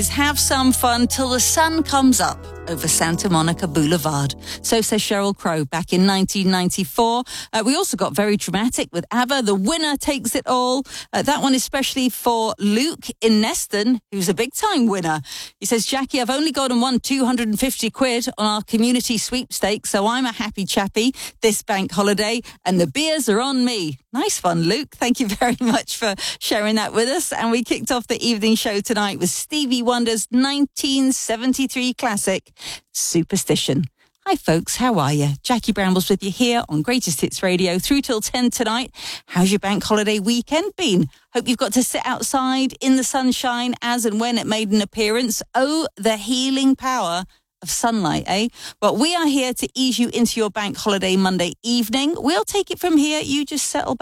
Have some fun till the sun comes up over Santa Monica Boulevard. So says Sheryl Crow back in 1994. We also got very dramatic with ABBA. The winner takes it all. That one especially for Luke in Neston, who's a big-time winner. He says, Jackie, I've only gone and won 250 quid on our community sweepstakes, so I'm a happy chappy this bank holiday, and the beers are on me. Nice fun, Luke. Thank you very much for sharing that with us. And we kicked off the evening show tonight with Stevie Wonder's 1973 classic, Superstition. Hi, folks. How are you? Jackie Brambles with you here on Greatest Hits Radio through till 10 tonight. How's your bank holiday weekend been? Hope you've got to sit outside in the sunshine as and when it made an appearance. Oh, the healing power of sunlight, eh? But we are here to ease you into your bank holiday Monday evening. We'll take it from here. You just settle back.